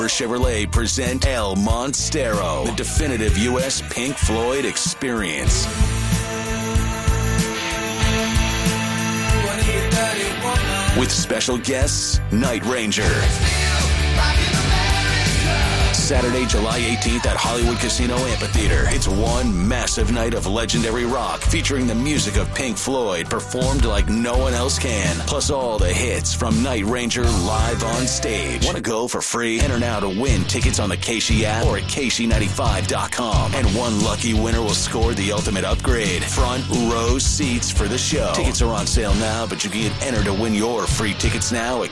Chevrolet present El Monstero, the definitive U.S. Pink Floyd experience. With special guests, Night Ranger. Saturday, July 18th at Hollywood Casino Amphitheater. It's one massive night of legendary rock featuring the music of Pink Floyd performed like no one else can. Plus all the hits from Night Ranger live on stage. Want to go for free? Enter now to win tickets on the KSHE app or at KSHE95.com. And one lucky winner will score the ultimate upgrade. Front row seats for the show. Tickets are on sale now, but you can get entered to win your free tickets now at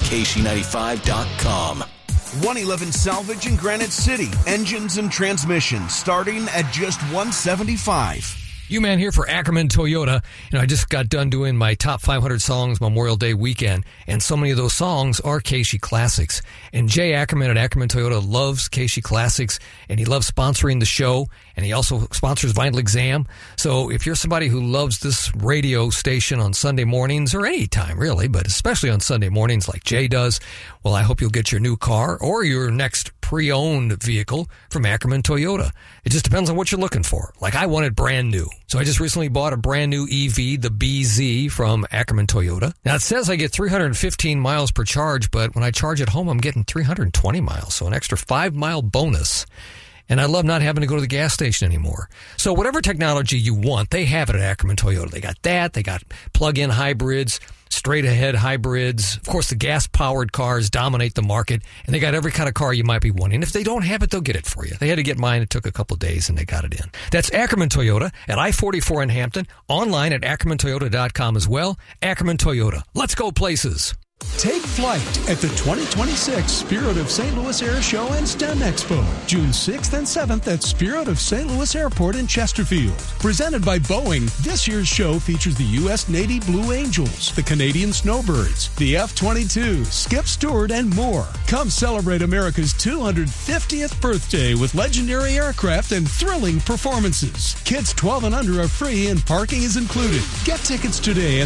KSHE95.com. 111 Salvage in Granite City. Engines and transmissions starting at just $175. U-Man here for Ackerman Toyota. I just got done doing my top 500 songs Memorial Day weekend, and so many of those songs are KSHE classics. And Jay Ackerman at Ackerman Toyota loves KSHE classics, and he loves sponsoring the show, and he also sponsors Vinyl Exam. So if you're somebody who loves this radio station on Sunday mornings, or any time really, but especially on Sunday mornings like Jay does, well, I hope you'll get your new car or your next pre-owned vehicle from Ackerman Toyota. It just depends on what you're looking for. Like I want it brand new. So I just recently bought a brand new EV, the BZ from Ackerman Toyota. Now it says I get 315 miles per charge, but when I charge at home, I'm getting 320 miles. So an extra 5-mile bonus. And I love not having to go to the gas station anymore. So whatever technology you want, they have it at Ackerman Toyota. They got that. They got plug-in hybrids, straight-ahead hybrids. Of course, the gas-powered cars dominate the market, and they got every kind of car you might be wanting. If they don't have it, they'll get it for you. They had to get mine. It took a couple of days, and they got it in. That's Ackerman Toyota at I-44 in Hampton. Online at AckermanToyota.com as well. Ackerman Toyota. Let's go places. Take flight at the 2026 Spirit of St. Louis Air Show and STEM Expo, June 6th and 7th at Spirit of St. Louis Airport in Chesterfield. Presented by Boeing, this year's show features the U.S. Navy Blue Angels, the Canadian Snowbirds, the F-22, Skip Stewart, and more. Come celebrate America's 250th birthday with legendary aircraft and thrilling performances. Kids 12 and under are free and parking is included. Get tickets today at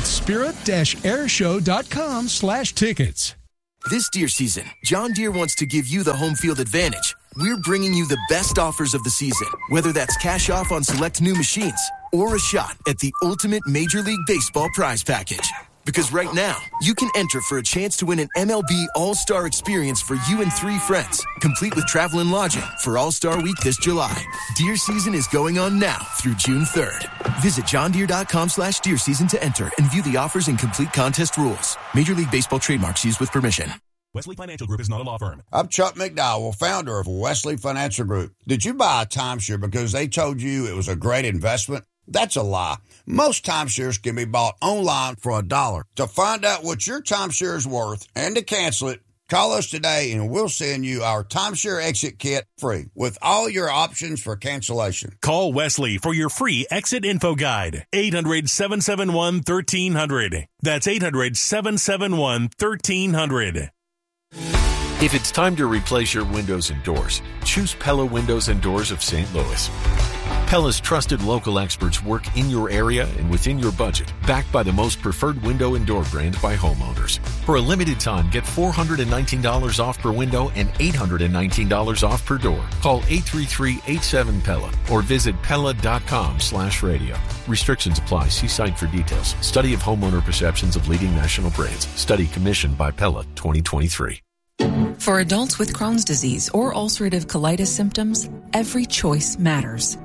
spirit-airshow.com/tickets. This deer season, John Deere wants to give you the home field advantage. We're bringing you the best offers of the season, whether that's cash off on select new machines or a shot at the ultimate Major League Baseball prize package. Because right now, you can enter for a chance to win an MLB All-Star experience for you and 3 friends, complete with travel and lodging for All-Star Week this July. Deer season is going on now through June 3rd. Visit johndeere.com/deer season to enter and view the offers and complete contest rules. Major League Baseball trademarks used with permission. Wesley Financial Group is not a law firm. I'm Chuck McDowell, founder of Wesley Financial Group. Did you buy a timeshare because they told you it was a great investment? That's a lie. Most timeshares can be bought online for $1. To find out what your timeshare is worth and to cancel it, call us today and we'll send you our timeshare exit kit free with all your options for cancellation. Call Wesley for your free exit info guide. 800-771-1300. That's 800-771-1300. If it's time to replace your windows and doors, choose Pella Windows and Doors of St. Louis. Pella's trusted local experts work in your area and within your budget, backed by the most preferred window and door brand by homeowners. For a limited time, get $419 off per window and $819 off per door. Call 833-87-PELLA or visit Pella.com/radio. Restrictions apply. See site for details. Study of homeowner perceptions of leading national brands. Study commissioned by Pella 2023. For adults with Crohn's disease or ulcerative colitis symptoms, every choice matters.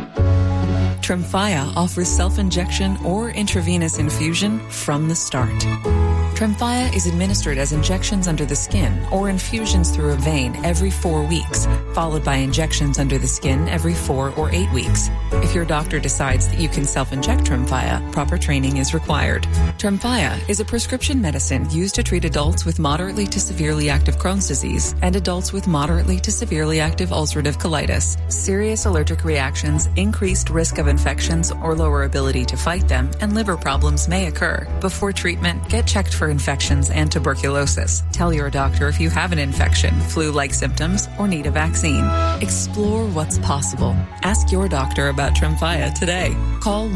Tremfya offers self-injection or intravenous infusion from the start. Tremfya is administered as injections under the skin or infusions through a vein every 4 weeks, followed by injections under the skin every 4 or 8 weeks. If your doctor decides that you can self-inject Tremfya, proper training is required. Tremfya is a prescription medicine used to treat adults with moderately to severely active Crohn's disease and adults with moderately to severely active ulcerative colitis. Serious allergic reactions, increased risk of infections or lower ability to fight them, and liver problems may occur. Before treatment, get checked for infections and tuberculosis. Tell your doctor if you have an infection, flu-like symptoms, or need a vaccine. Explore what's possible. Ask your doctor about Tremfya today. Call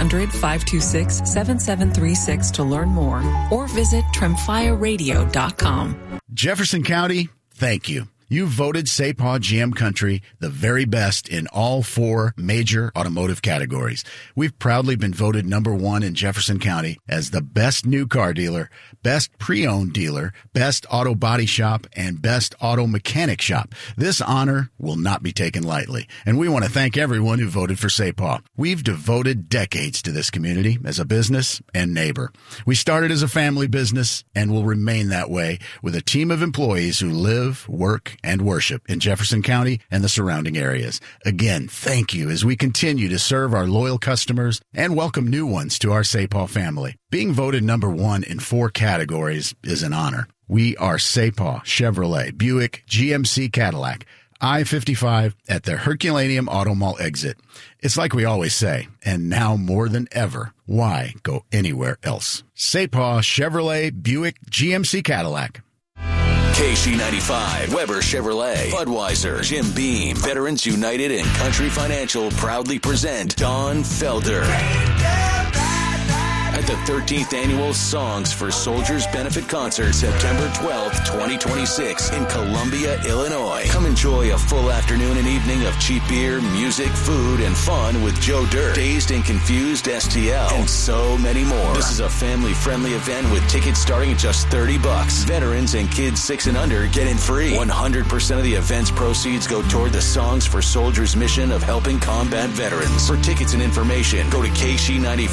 1-800-526-7736 to learn more or visit TremfyaRadio.com. Jefferson County, thank you. You voted Sapah GM Country the very best in all 4 major automotive categories. We've proudly been voted number 1 in Jefferson County as the best new car dealer, best pre-owned dealer, best auto body shop, and best auto mechanic shop. This honor will not be taken lightly, and we want to thank everyone who voted for Sapah. We've devoted decades to this community as a business and neighbor. We started as a family business and will remain that way with a team of employees who live, work, and worship in Jefferson County and the surrounding areas. Again, thank you as we continue to serve our loyal customers and welcome new ones to our Sapah family. Being voted number 1 in 4 categories is an honor. We are Sapah Chevrolet Buick GMC Cadillac, I-55 at the Herculaneum Auto Mall exit. It's like we always say, and now more than ever, why go anywhere else? Sapah Chevrolet Buick GMC Cadillac. KC95, Weber Chevrolet, Budweiser, Jim Beam, Veterans United, and Country Financial proudly present Don Felder at the 13th Annual Songs for Soldiers Benefit Concert, September 12th, 2026 in Columbia, Illinois. Come enjoy a full afternoon and evening of cheap beer, music, food, and fun with Joe Dirt, Dazed and Confused STL, and so many more. This is a family-friendly event with tickets starting at just $30. Veterans and kids 6 and under get in free. 100% of the event's proceeds go toward the Songs for Soldiers mission of helping combat veterans. For tickets and information, go to KC95